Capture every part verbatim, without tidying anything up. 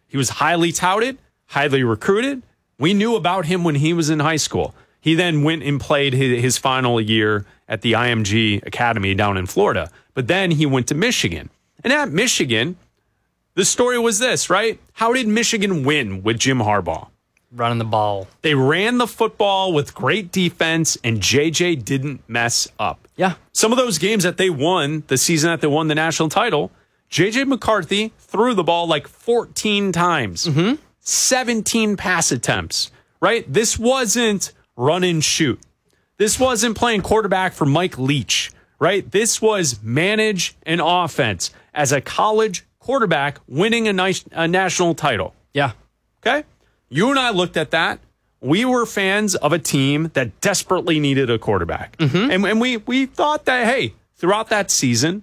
He was highly touted, highly recruited. We knew about him when he was in high school. He then went and played his, his final year at the I M G Academy down in Florida. But then he went to Michigan. And at Michigan, the story was this, right? How did Michigan win with Jim Harbaugh? Running the ball. They ran the football with great defense, and J J didn't mess up. Yeah. Some of those games that they won, the season that they won the national title, J J McCarthy threw the ball like fourteen times, mm-hmm. seventeen pass attempts, right? This wasn't run and shoot. This wasn't playing quarterback for Mike Leach, right? This was manage an offense as a college quarterback winning a, nice, a national title. Yeah. Okay? You and I looked at that. We were fans of a team that desperately needed a quarterback. Mm-hmm. And, and we, we thought that, hey, throughout that season,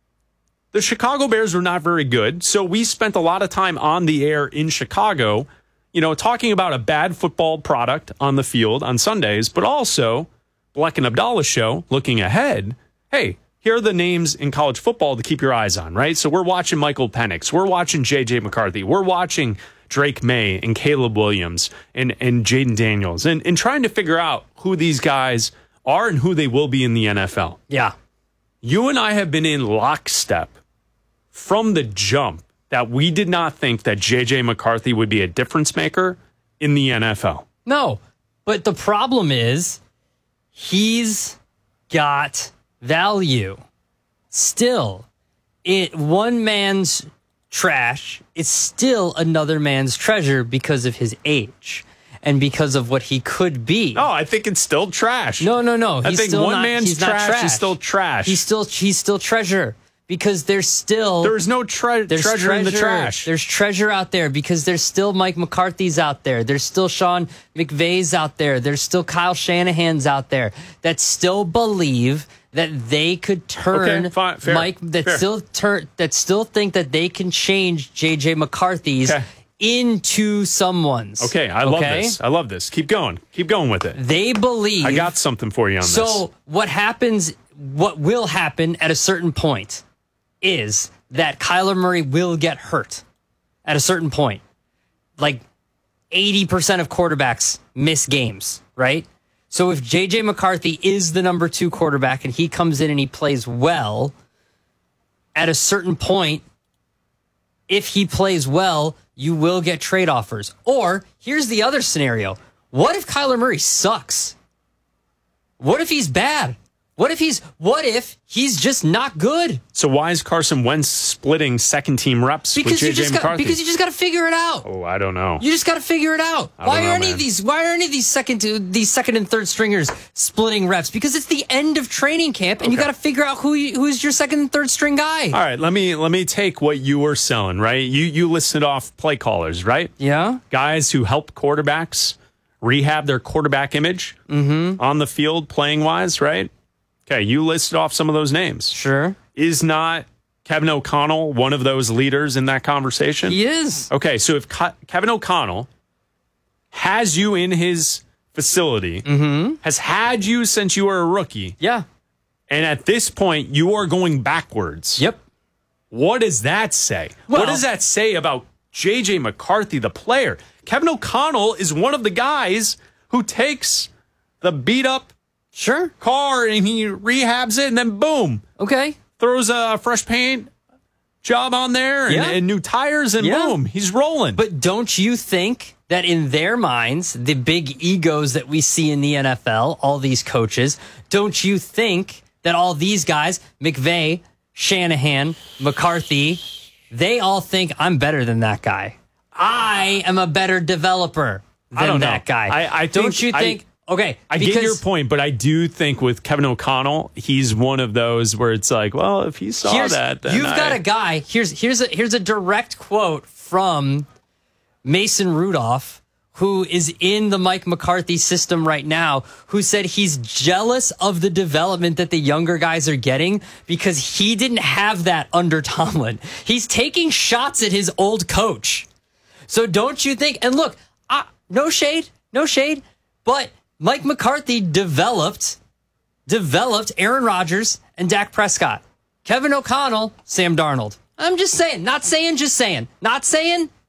the Chicago Bears were not very good. So we spent a lot of time on the air in Chicago, you know, talking about a bad football product on the field on Sundays, but also Black and Abdallah show looking ahead. Hey, here are the names in college football to keep your eyes on, right? So we're watching Michael Penix. We're watching J J McCarthy. We're watching Drake May and Caleb Williams and, and Jaden Daniels and, and trying to figure out who these guys are and who they will be in the N F L. Yeah. You and I have been in lockstep from the jump that we did not think that J J McCarthy would be a difference maker in the N F L. No, but the problem is he's got value. Still, it one man's trash is still another man's treasure because of his age and because of what he could be. Oh, I think it's still trash. No, no, no. I He's think still one not, man's he's not trash, trash is still trash. He's still he's still treasure because there's still There's no tre- there's treasure, treasure in the trash. There's treasure out there because there's still Mike McCarthy's out there. There's still Sean McVay's out there. There's still Kyle Shanahan's out there that still believe that they could turn Okay, fine, fair, Mike that fair. still turn that still think that they can change J J McCarthy's Okay. into someone's. Okay, I love Okay? this. I love this. Keep going. Keep going with it. They believe I got something for you on So this. what happens, what will happen at a certain point is that Kyler Murray will get hurt at a certain point. Like eighty percent of quarterbacks miss games, right? So if J J McCarthy is the number two quarterback and he comes in and he plays well, at a certain point, if he plays well, you will get trade offers. Or here's the other scenario. What if Kyler Murray sucks? What if he's bad? What if he's what if he's just not good? So why is Carson Wentz splitting second team reps Because with you J J just got McCarthy? because you just got to figure it out. oh, I don't know. You just got to figure it out. I don't Why know, are any man. of these why are any of these second to, these second and third stringers splitting reps? Because it's the end of training camp and you Okay. got to figure out who you, who's your second and third string guy. All right, let me let me take what you were selling, right? You you listed off play callers, right? Yeah? Guys who help quarterbacks rehab their quarterback image Mm-hmm. on the field playing wise, right? Okay, you listed off some of those names. Sure. Is not Kevin O'Connell one of those leaders in that conversation? He is. Okay, so if Ke- Kevin O'Connell has you in his facility, Mm-hmm. has had you since you were a rookie, Yeah. and at this point you are going backwards. Yep. What does that say? Well- what does that say about J J McCarthy, the player? Kevin O'Connell is one of the guys who takes the beat up Sure. car and he rehabs it and then boom, Okay. throws a fresh paint job on there and, Yeah. and new tires and Yeah. boom, he's rolling. But don't you think that in their minds, the big egos that we see in the N F L, all these coaches, don't you think that all these guys, McVay, Shanahan, McCarthy, they all think I'm better than that guy. I am a better developer than I don't that know. guy. I- I don't think- you I- think? okay, I because get your point, but I do think with Kevin O'Connell, he's one of those where it's like, well, if he saw here's- that, then you've I- got a guy. Here's here's a here's a direct quote from Mason Rudolph, who is in the Mike McCarthy system right now, who said he's jealous of the development that the younger guys are getting because he didn't have that under Tomlin. He's taking shots at his old coach. So don't you think? And look, uh, no shade, no shade, but Mike McCarthy developed developed Aaron Rodgers and Dak Prescott. Kevin O'Connell, Sam Darnold. I'm just saying, not saying, just saying, not saying,